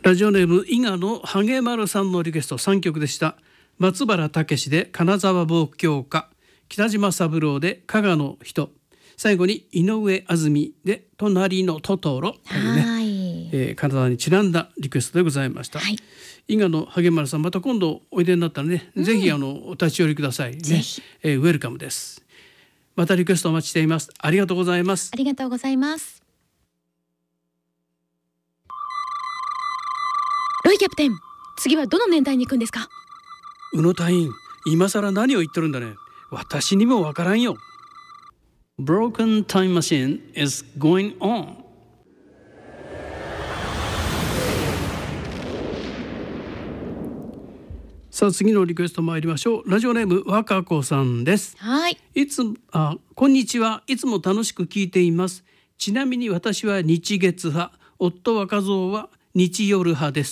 ラジオネーム伊賀のハゲマルさんのリクエスト3曲でした。松原武史で金沢望郷歌、北島三郎で加賀の人、最後に井上あずみで隣のトトロというね、金沢にちなんだリクエストでございました。はい、伊賀のハゲマルさん、また今度おいでになったらね、ぜひお立ち寄りくださいね。ウェルカムです。またリクエストお待ちしています。ありがとうございます。 ありがとうございます。ロイキャプテン、次はどの年代に行くんですか？ 宇野隊員、今更何を言っとるんだね。私にもわからんよ。Broken time machine is going on。 さあ次のリクエスト参りましょう。ラジオネーム若子さんです。 はい。 こんにちは。いつも楽しく聞いています。ちなみに私は日月派、夫若造は日夜派です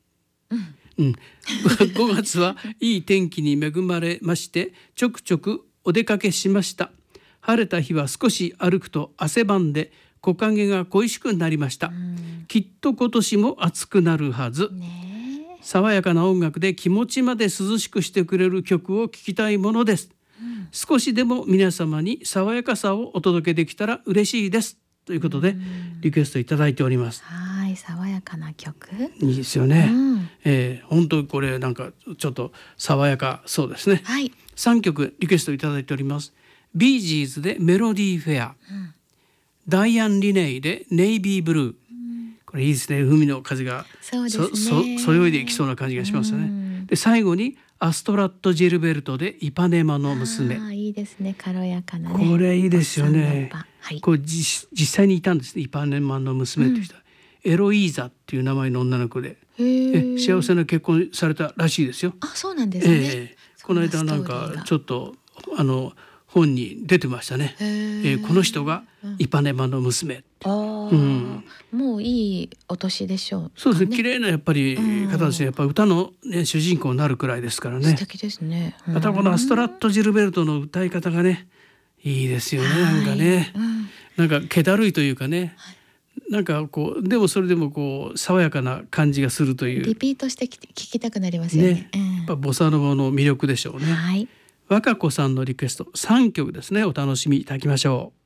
。5月はいい天気に恵まれまして、ちょくちょくお出かけしました。晴れた日は少し歩くと汗ばんで木陰が恋しくなりました。きっと今年も暑くなるはず。爽やかな音楽で気持ちまで涼しくしてくれる曲を聴きたいものです。少しでも皆様に爽やかさをお届けできたら嬉しいです、ということでリクエストいただいております。 はい、爽やかな曲いいですよね。本当にこれなんかちょっと爽やかそうですね。 はい、 3曲リクエストいただいております。ビージーズでメロディーフェア、ダイアン・リネイでネイビーブルー、これいいですね。海の風がそよいでいきそうな感じがしますよね。で最後にアストラット・ジルベルトでイパネマの娘。 いいですね。軽やかなね。 これいいですよね。これ実際にいたんですね。イパネマの娘という人は、エロイーザっていう名前の女の子で、幸せな結婚されたらしいですよ。 あ、そうなんですね。 この間なんかちょっと本に出てましたね。この人がイパネマの娘。 もういいお年でしょうかね。 そうですね。綺麗なやっぱり方ですね。やっぱ歌の、主人公になるくらいですからね。 素敵ですね。 またこのアストラット・ジルベルトの歌い方がね、いいですよね。なんかね、なんか気だるいというかね、なんかこうでもそれでもこう爽やかな感じがするという。 リピートして聞きたくなりますよね。 やっぱボサノバの魅力でしょうね。若子さんのリクエスト3曲ですね。お楽しみいただきましょう。